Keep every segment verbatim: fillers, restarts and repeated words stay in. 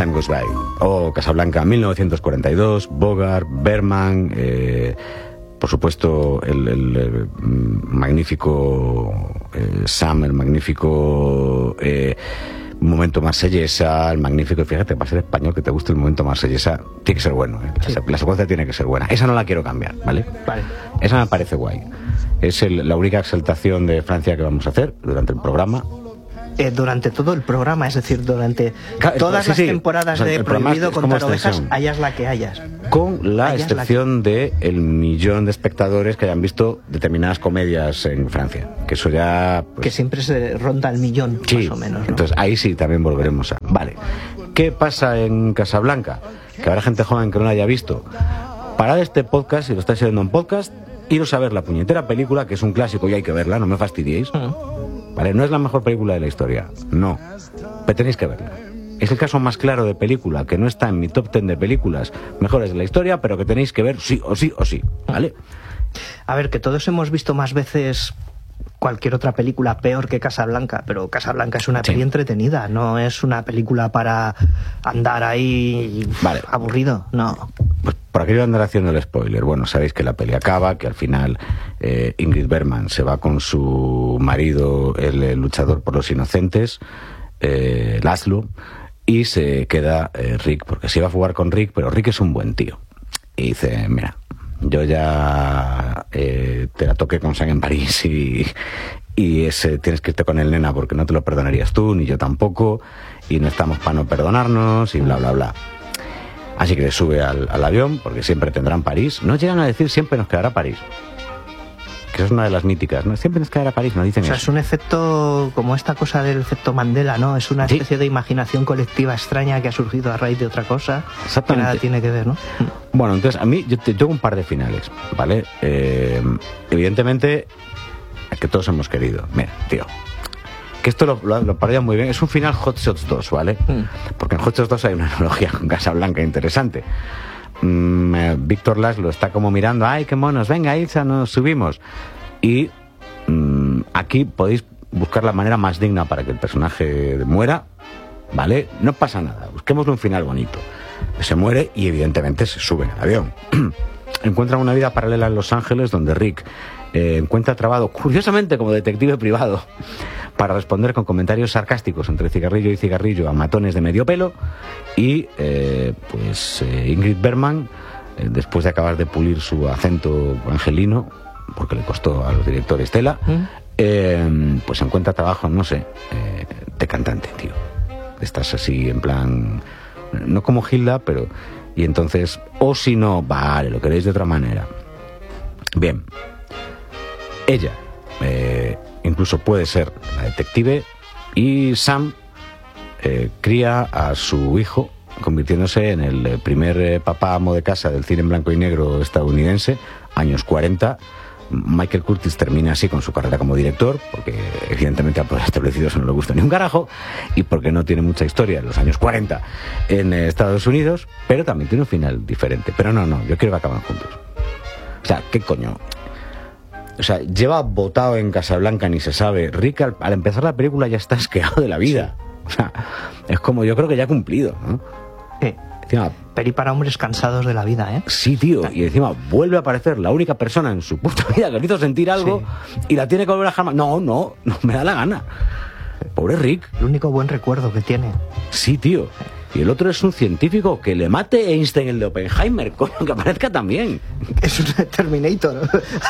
Time Goes By. O Casablanca mil novecientos cuarenta y dos, Bogart, Berman, eh, por supuesto el, el, el magnífico eh, Sam, el magnífico eh, Momento Marsellesa, el magnífico, fíjate, para ser español que te guste el Momento Marsellesa, tiene que ser bueno, ¿eh? Sí. La, la secuencia tiene que ser buena. Esa no la quiero cambiar, ¿vale? Vale. Esa me parece guay. Es el, la única exaltación de Francia que vamos a hacer durante el programa. Eh, durante todo el programa, es decir, durante claro, todas sí, las sí. temporadas, o sea, de Prohibido Contar Ovejas, hayas la que hayas. Con la hayas excepción la que... de el millón de espectadores que hayan visto determinadas comedias en Francia. Que eso ya... Pues... Que siempre se ronda el millón, sí, más o menos, ¿no? Entonces ahí sí también volveremos a... Vale. ¿Qué pasa en Casablanca? Que habrá gente joven que no la haya visto. Parad este podcast, si lo estáis oyendo en podcast, iros a ver la puñetera película, que es un clásico y hay que verla, no me fastidiéis. Uh-huh. Vale, no es la mejor película de la historia, no, pero tenéis que verla. Es el caso más claro de película que no está en mi top ten de películas mejores de la historia, pero que tenéis que ver sí o sí o sí, ¿vale? A ver, que todos hemos visto más veces cualquier otra película peor que Casablanca, pero Casablanca es una sí. peli entretenida, no es una película para andar ahí vale. aburrido, no. Pues por aquí voy a andar haciendo el spoiler. Bueno, sabéis que la peli acaba, que al final eh, Ingrid Bergman se va con su marido, el, el luchador por los inocentes, eh, Laszlo, y se queda eh, Rick, porque se iba a jugar con Rick, pero Rick es un buen tío. Y dice, mira, yo ya eh, te la toqué con Sang en París y, y ese, tienes que irte con el nena porque no te lo perdonarías tú, ni yo tampoco, y no estamos para no perdonarnos y bla, bla, bla. Así que le sube al, al avión, porque siempre tendrán París. No llegan a decir siempre nos quedará París. Que es una de las míticas, ¿no? Siempre nos quedará París, no dicen eso. O sea, es un efecto como esta cosa del efecto Mandela, ¿no? Es una especie ¿Sí? de imaginación colectiva extraña que ha surgido a raíz de otra cosa. Exactamente. Que nada tiene que ver, ¿no? Bueno, entonces a mí yo tengo un par de finales, ¿vale? Eh, evidentemente, que todos hemos querido. Mira, tío, que esto lo, lo, lo paría muy bien. Es un final Hot Shots dos, ¿vale? Mm. Porque en Hot Shots dos hay una analogía con Casablanca interesante. Mm, eh, Víctor Laszlo está como mirando, ¡ay, qué monos! Venga, Ilsa, nos subimos. Y mm, aquí podéis buscar la manera más digna para que el personaje muera, ¿vale? No pasa nada, busquémosle un final bonito. Se muere y evidentemente se sube en el avión. Encuentran una vida paralela en Los Ángeles donde Rick eh, encuentra trabajo, curiosamente como detective privado, para responder con comentarios sarcásticos entre cigarrillo y cigarrillo a matones de medio pelo. Y eh, pues eh, Ingrid Bergman, eh, después de acabar de pulir su acento angelino, porque le costó a los directores tela, ¿Mm? eh, pues encuentra trabajo, no sé, eh, de cantante, tío. Estás así en plan, no como Hilda, pero... Y entonces, o si no, vale, lo queréis de otra manera. Bien. Ella, eh, incluso puede ser la detective, y Sam eh, cría a su hijo, convirtiéndose en el primer eh, papá amo de casa del cine en blanco y negro estadounidense, años cuarenta. Michael Curtiz termina así con su carrera como director, porque evidentemente a poder establecido eso no le gusta ni un carajo, y porque no tiene mucha historia en los años cuarenta en eh, Estados Unidos, pero también tiene un final diferente. Pero no, no, yo quiero que acaben juntos. O sea, ¿qué coño? O sea, lleva votado en Casablanca, ni se sabe. Rick, al, al empezar la película ya está asqueado de la vida. Sí. O sea, es como, yo creo que ya ha cumplido, ¿no? Sí. Encima, peli para hombres cansados de la vida, ¿eh? Sí, tío, y encima vuelve a aparecer la única persona en su puta vida que le hizo sentir algo, sí. Y la tiene que volver a dejar. No, no, no me da la gana. Pobre Rick. El único buen recuerdo que tiene. Sí, tío. Y el otro es un científico que le mate Einstein, el de Oppenheimer, coño, que aparezca también. Es un Terminator.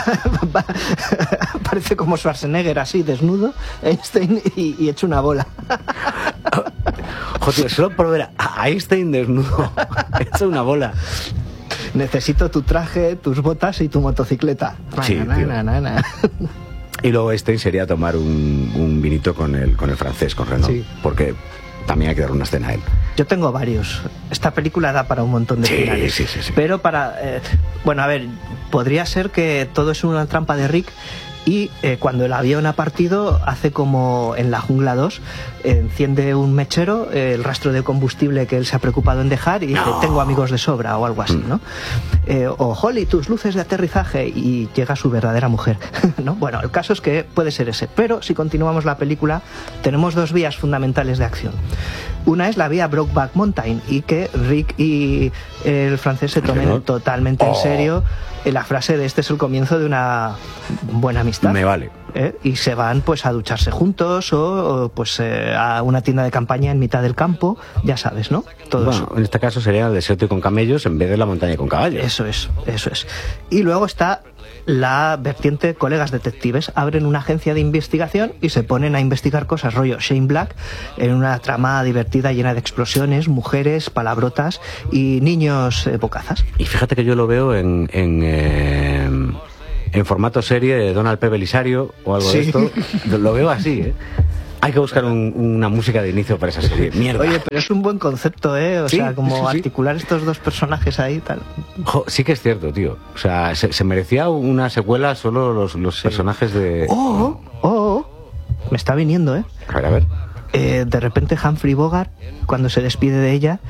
Parece como Schwarzenegger así, desnudo, Einstein y, y hecho una bola. Joder, solo por ver a Einstein desnudo, hecho una bola. Necesito tu traje, tus botas y tu motocicleta. Sí, na, tío. Na, na, na. Y luego Einstein sería tomar un, un vinito con el, con el francés, con Renault, sí. Porque también hay que dar una escena a él. Yo tengo varios. Esta película da para un montón de sí, finales. Sí, sí, sí. Pero para... Eh, bueno, a ver, podría ser que todo es una trampa de Rick y eh, cuando el avión ha partido hace como en La Jungla dos, eh, enciende un mechero, eh, el rastro de combustible que él se ha preocupado en dejar y dice, no. Tengo amigos de sobra o algo así, ¿no? Eh, o Holly, tus luces de aterrizaje, y llega su verdadera mujer, ¿no? Bueno, el caso es que puede ser ese, pero si continuamos la película tenemos dos vías fundamentales de acción. Una es la vía Brokeback Mountain y que Rick y el francés se tomen ¿No? totalmente Oh. en serio la frase de este es el comienzo de una buena amistad. Me vale. ¿Eh? Y se van pues a ducharse juntos o, o, pues eh, a una tienda de campaña en mitad del campo, ya sabes, ¿no? Todo Bueno, eso. en este caso sería el desierto y con camellos en vez de la montaña y con caballos. Eso es, eso es. Y luego está la vertiente colegas detectives. Abren una agencia de investigación y se ponen a investigar cosas rollo Shane Black en una trama divertida llena de explosiones, mujeres, palabrotas y niños eh, bocazas. Y fíjate que yo lo veo en... en eh, en formato serie de Donald P. Belisario o algo Sí. de esto. Lo veo así, ¿eh? Hay que buscar un- una música de inicio para esa serie. Mierda. Oye, pero es un buen concepto, ¿eh? O Sí, sea, como sí, sí. articular estos dos personajes ahí y tal. Jo, sí que es cierto, tío. O sea, se, se merecía una secuela solo los, los personajes de... Oh, oh, oh, me está viniendo, ¿eh? A ver, a ver. Eh, de repente Humphrey Bogart, cuando se despide de ella,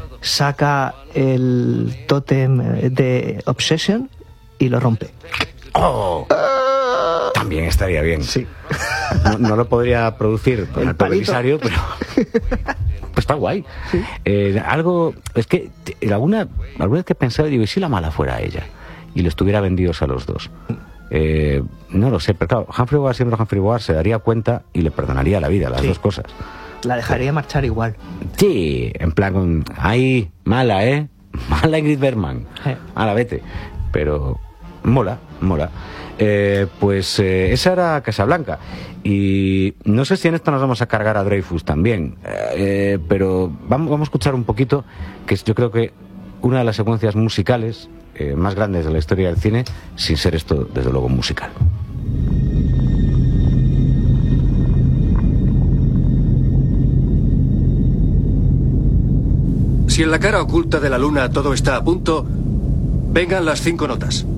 saca el tótem de Obsession y lo rompe. ¡Oh! También estaría bien. Sí. No, no lo podría producir con El el palito. Belisario, pero... Pues está guay. Eh, algo... Es que te- alguna, alguna vez que he pensado, digo, ¿y si la mala fuera ella? Y le estuviera vendidos a los dos. Eh, no lo sé, pero claro, Humphrey Bogart, siempre Humphrey Bogart, se daría cuenta y le perdonaría la vida, las Sí. dos cosas. La dejaría marchar igual. Sí, en plan, con, ay, mala, ¿eh? Mala Ingrid Bergman. Eh. A la vete. Pero mola, mola. Eh, pues eh, esa era Casablanca. Y no sé si en esto nos vamos a cargar a Dreyfus también. Eh, pero vamos, vamos a escuchar un poquito, que es, yo creo que una de las secuencias musicales eh, más grandes de la historia del cine, sin ser esto, desde luego, musical. Si en la cara oculta de la luna todo está a punto, vengan las cinco notas.